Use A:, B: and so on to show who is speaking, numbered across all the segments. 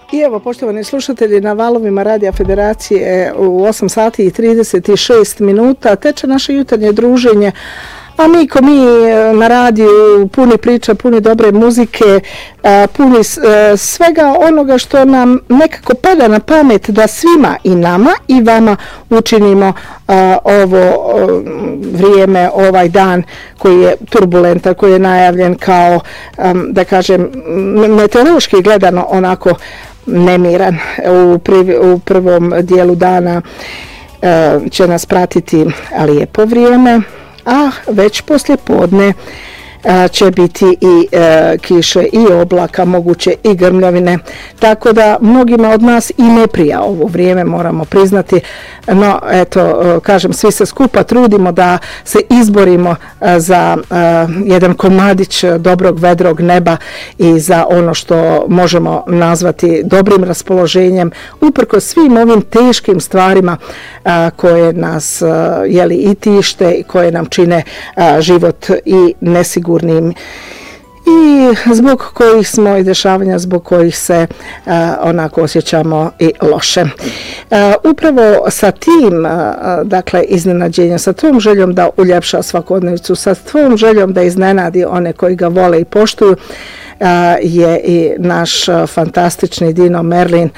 A: I evo, poštovani slušatelji, na valovima Radija Federacije u 8 sati i 36 minuta teče naše jutarnje druženje, a mi na radiju puni priča, puni dobre muzike, puni svega onoga što nam nekako pada na pamet da svima i nama i vama učinimo ovo vrijeme, ovaj dan koji je turbulentan, koji je najavljen kao, da kažem, meteorološki gledano onako nemiran. U prvom dijelu dana će nas pratiti lijepo vrijeme, a već poslije podne će biti i kiše i oblaka, moguće i grmljavine, tako da mnogima od nas i ne prija ovo vrijeme, moramo priznati, no eto, kažem, svi se skupa trudimo da se izborimo za jedan komadić dobrog vedrog neba i za ono što možemo nazvati dobrim raspoloženjem uprkos svim ovim teškim stvarima koje nas i tište i koje nam čine život i nesigurnim i zbog kojih smo i dešavanja zbog kojih se onako osjećamo i loše. Upravo sa tim, dakle, iznenađenjem, sa tom željom da uljepša svakodnevicu, sa tom željom da iznenadi one koji ga vole i poštuju, je i naš fantastični Dino Merlin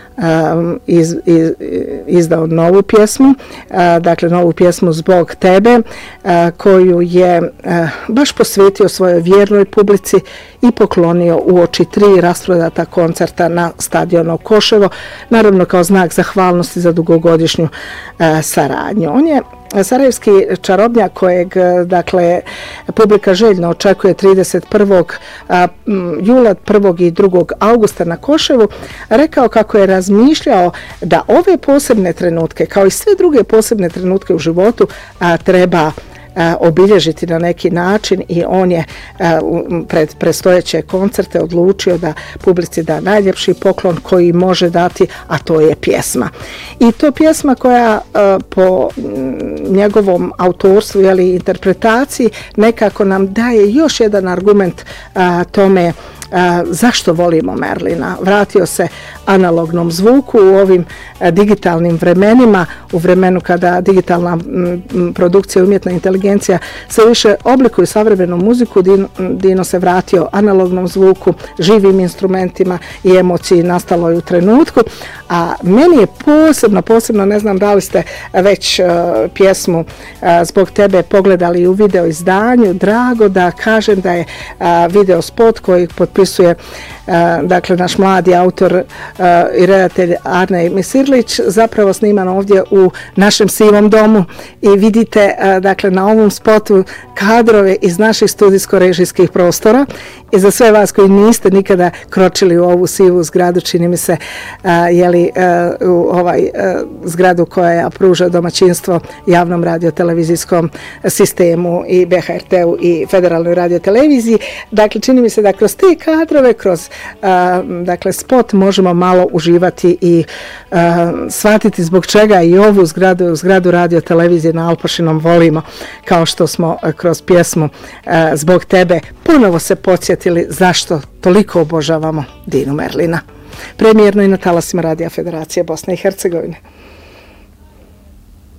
A: izdao novu pjesmu, dakle novu pjesmu Zbog tebe, koju je baš posvetio svojoj vjernoj publici i poklonio uoči 3 rasprodata koncerta na stadionu Koševo, naravno kao znak zahvalnosti za dugogodišnju saradnju. On je sarajevski čarobnjak kojeg, dakle, publika željno očekuje 31. jula, 1. i 2. augusta na Koševu, rekao kako je razmišljao da ove posebne trenutke, kao i sve druge posebne trenutke u životu, treba obilježiti na neki način, i on je pred predstojeće koncerte odlučio da publici da najljepši poklon koji može dati, a to je pjesma. I to pjesma koja po njegovom autorstvu ili interpretaciji nekako nam daje još jedan argument tome zašto volimo Merlina. Vratio se analognom zvuku u ovim digitalnim vremenima, u vremenu kada digitalna produkcija i umjetna inteligencija sve više oblikuju savremenu muziku. Dino se vratio analognom zvuku, živim instrumentima i emociji nastaloj u trenutku, a meni je posebno, ne znam da li ste već pjesmu Zbog tebe pogledali u video izdanju, drago da kažem da je video spot koji potpisuje dakle naš mladi autor i redatelj Arnej Misirlić, zapravo sniman ovdje u našem sivom domu, i vidite dakle na ovom spotu kadrove iz naših studijsko-režijskih prostora. I za sve vas koji niste nikada kročili u ovu sivu zgradu, čini mi se u zgradu koja pruža domaćinstvo javnom radiotelevizijskom sistemu i BHRT-u i Federalnoj radioteleviziji, dakle čini mi se da kroz te kadrove, kroz dakle spot možemo malo uživati i shvatiti zbog čega i ovu zgradu radiotelevizije na Alpašinom volimo, kao što smo kroz pjesmu Zbog tebe ponovo se podsjetili zašto toliko obožavamo Dinu Merlina. Premijerno i na talasima Radija Federacije Bosne i Hercegovine.